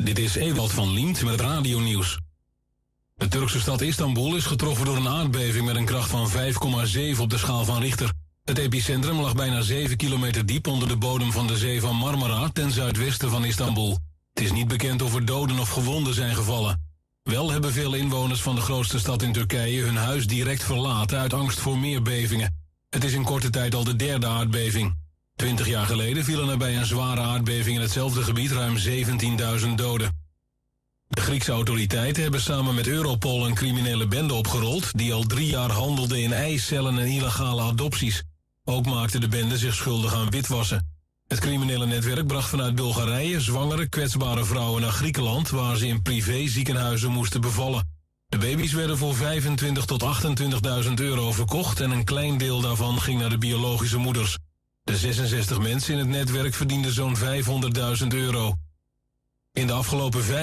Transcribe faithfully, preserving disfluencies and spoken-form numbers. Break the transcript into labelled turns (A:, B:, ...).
A: Dit is Ewald van Liemt met het radionieuws. De Turkse stad Istanbul is getroffen door een aardbeving met een kracht van vijf komma zeven op de schaal van Richter. Het epicentrum lag bijna zeven kilometer diep onder de bodem van de zee van Marmara ten zuidwesten van Istanbul. Het is niet bekend of er doden of gewonden zijn gevallen. Wel hebben veel inwoners van de grootste stad in Turkije hun huis direct verlaten uit angst voor meer bevingen. Het is in korte tijd al de derde aardbeving. Twintig jaar geleden vielen er bij een zware aardbeving in hetzelfde gebied ruim zeventienduizend doden. De Griekse autoriteiten hebben samen met Europol een criminele bende opgerold die al drie jaar handelde in eicellen en illegale adopties. Ook maakte de bende zich schuldig aan witwassen. Het criminele netwerk bracht vanuit Bulgarije zwangere, kwetsbare vrouwen naar Griekenland, waar ze in privéziekenhuizen moesten bevallen. De baby's werden voor vijfentwintig tot achtentwintigduizend euro verkocht en een klein deel daarvan ging naar de biologische moeders. De zesenzestig mensen in het netwerk verdienden zo'n vijfhonderdduizend euro. In de afgelopen vijf